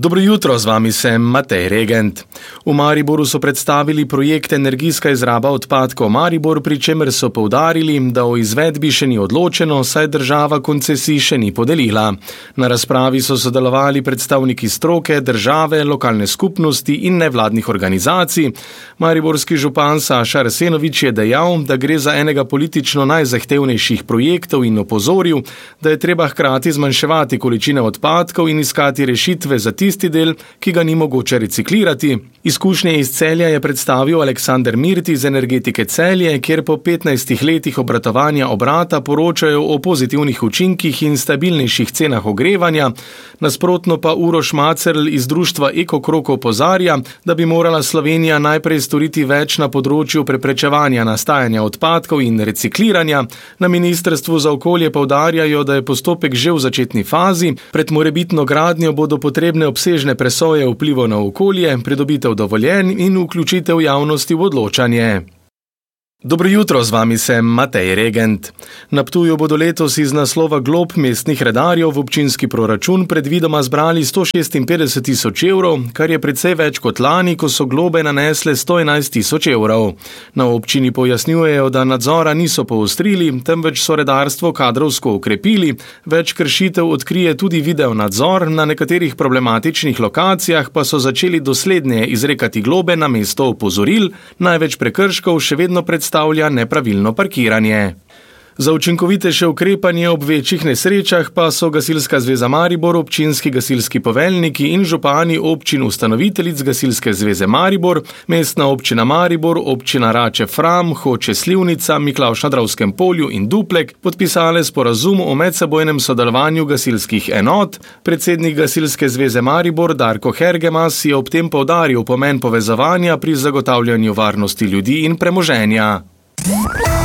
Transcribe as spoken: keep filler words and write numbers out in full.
Dobro jutro, z vami sem Matej Regent. V Mariboru so predstavili projekt Energijska izraba odpadkov Maribor, pri čemer so poudarili, da o izvedbi še ni odločeno, saj država koncesij še ni podelila. Na razpravi so sodelovali predstavniki stroke, države, lokalne skupnosti in nevladnih organizacij. Mariborski župan Saša Arsenovič je dejal, da gre za enega politično najzahtevnejših projektov in opozoril, da je treba hkrati zmanjševati količine odpadkov in iskati rešitve za tisti del, ki ga ni mogoče reciklirati. Izkušnje iz Celja je predstavil Aleksander Mirti iz Energetike Celje, kjer po petnajstih letih obratovanja obrata poročajo o pozitivnih učinkih in stabilnejših cenah ogrevanja. Nasprotno pa Uroš Macerl iz društva Ekokrog opozarja, da bi morala Slovenija najprej storiti več na področju preprečevanja nastajanja odpadkov in recikliranja. Na Ministrstvu za okolje poudarjajo, da je postopek že v začetni fazi, pred morebitno gradnjo bodo potrebne obsežne presoje vplivov na okolje, pridobitev dovoljenj in vključitev javnosti v odločanje. Dobro jutro, z vami sem Matej Regent. Na Ptuju bodo letos iz naslova glob mestnih redarjev v občinski proračun predvidoma zbrali sto šestinpetdeset tisoč evrov, kar je precej več kot lani, ko so globe nanesle sto enajst tisoč evrov. Na občini pojasnjujejo, da nadzora niso poostrili, temveč so redarstvo kadrovsko ukrepili, več kršitev odkrije tudi video nadzor, na nekaterih problematičnih lokacijah pa so začeli dosledneje izrekati globe na mesto opozoril, največ prekrškov še vedno predstavljajo predstavlja nepravilno parkiranje. Za učinkovitejše ukrepanje ob večjih nesrečah pa so Gasilska zveza Maribor, občinski gasilski poveljniki in župani občin ustanoviteljic Gasilske zveze Maribor, Mestna občina Maribor, občina Rače Fram, Hoče Slivnica, Miklavž na Dravskem polju in Duplek podpisale sporazum o medsebojnem sodelovanju gasilskih enot. Predsednik Gasilske zveze Maribor Darko Hergemas je ob tem poudaril pomen povezovanja pri zagotavljanju varnosti ljudi in premoženja.